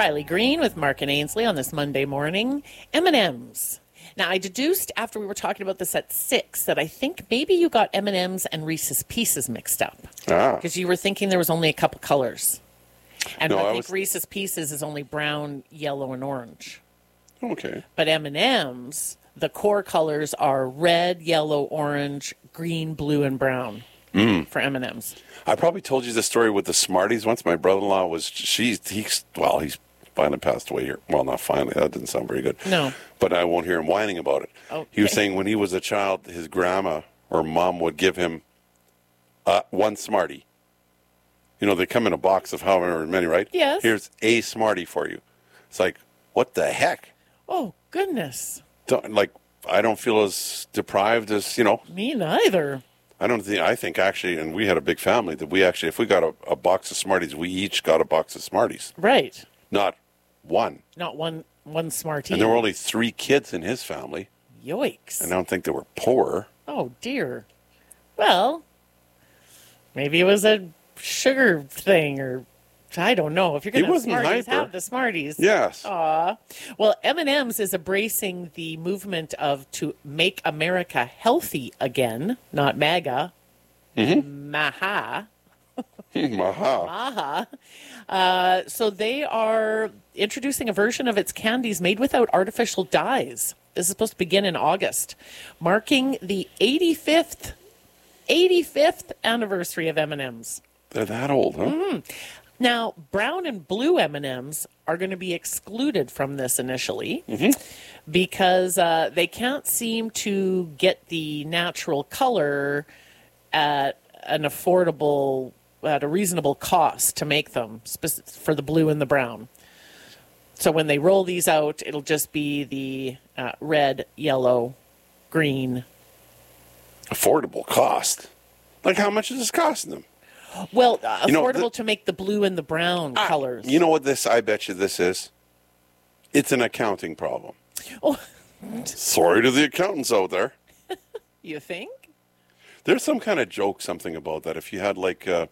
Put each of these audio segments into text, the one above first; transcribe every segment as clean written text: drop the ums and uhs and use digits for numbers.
Riley Green with Mark and Ainsley on this Monday morning. M&M's. Now, I deduced after we were talking about this at 6 that I think maybe you got M&M's and Reese's Pieces mixed up. Because you were thinking there was only a couple colors. And I think Reese's Pieces is only brown, yellow, and orange. Okay. But M&M's, the core colors are red, yellow, orange, green, blue, and brown for M&M's. I probably told you the story with the Smarties once. My brother-in-law was, he's finally passed away here. Well, not finally. That didn't sound very good. No. But I won't hear him whining about it. Okay. He was saying when he was a child, his grandma or mom would give him one Smartie. You know, they come in a box of however many, right? Yes. Here's a Smartie for you. It's like, what the heck? Oh, goodness. I don't feel as deprived as, Me neither. I think actually, and we had a big family, that we actually, if we got a box of Smarties, we each got a box of Smarties. Right. Not one. Not one Smartie. And there were only 3 kids in his family. Yoicks. And I don't think they were poor. Oh, dear. Well, maybe it was a sugar thing, or I don't know. If you're going to have Smarties, have the Smarties. Yes. Aw. Well, M&M's is embracing the movement of to make America healthy again, not MAGA. Maha. Maha. So they are introducing a version of its candies made without artificial dyes. This is supposed to begin in August, marking the 85th anniversary of M&M's. They're that old, huh? Now, brown and blue M&Ms are going to be excluded from this initially because they can't seem to get the natural color at a reasonable cost to make them for the blue and the brown. So when they roll these out, it'll just be the red, yellow, green. Affordable cost. Like how much is this costing them? Well, affordable to make the blue and the brown colors. You know what I bet you this is? It's an accounting problem. Oh. Sorry to the accountants out there. You think? There's some kind of joke, something about that. If you had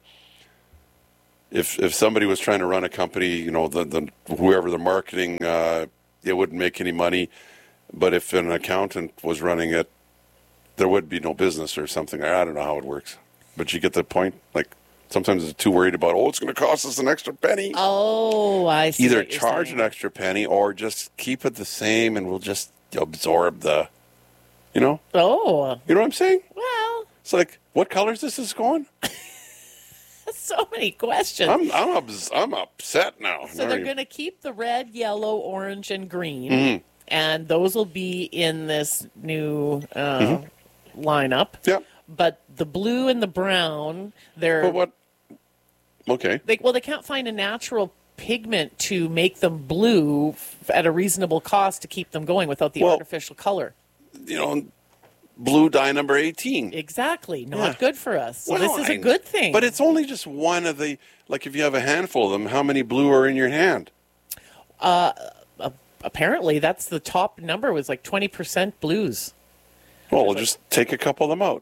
if somebody was trying to run a company, whoever the marketing, it wouldn't make any money. But if an accountant was running it, there would be no business or something. I don't know how it works. But you get the point? Sometimes they're too worried about, it's going to cost us an extra penny. Oh, I see. Either charge an extra penny or just keep it the same and we'll just absorb the, Oh. You know what I'm saying? Well. It's like, what color is this going? So many questions. I'm upset now. So they're going to keep the red, yellow, orange, and green. And those will be in this new lineup. Yep. But the blue and the brown, they're... But what? Okay. They can't find a natural pigment to make them blue at a reasonable cost to keep them going without the artificial color. Blue dye number 18. Exactly. Not good for us. So this is a good thing. But it's only just one of the... if you have a handful of them, how many blue are in your hand? Apparently, that's the top number was 20% blues. Well, we'll just take a couple of them out.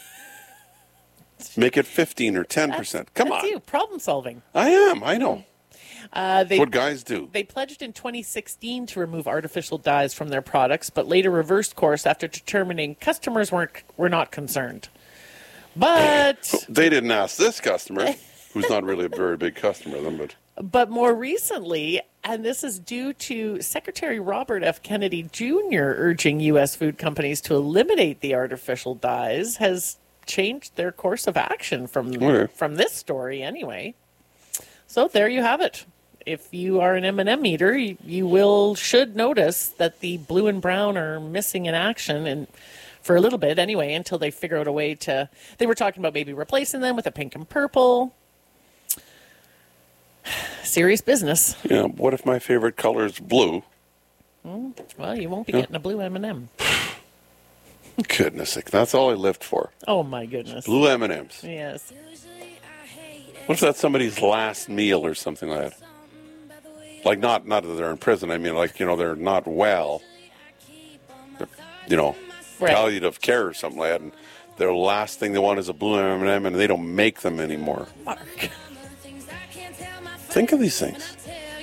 Make it 15 or 10%. Come on. That's you. Problem solving. I am. I know. That's what guys do. They pledged in 2016 to remove artificial dyes from their products, but later reversed course after determining customers were not concerned. But... They didn't ask this customer, who's not really a very big customer of them, But more recently, and this is due to Secretary Robert F. Kennedy Jr. urging U.S. food companies to eliminate the artificial dyes, has changed their course of action from this story anyway. So there you have it. If you are an M&M eater, you should notice that the blue and brown are missing in action, and for a little bit anyway, until they figure out a way to... They were talking about maybe replacing them with a pink and purple... Serious business. Yeah, what if my favorite color is blue? Well, you won't be getting a blue M&M. Goodness sake, that's all I lived for. Oh, my goodness. Blue M&Ms. Yes. What if that's somebody's last meal or something like that? Not that they're in prison. I mean, they're not well. They're, palliative care or something like that. And their last thing they want is a blue M&M, and they don't make them anymore. Mark. Think of these things.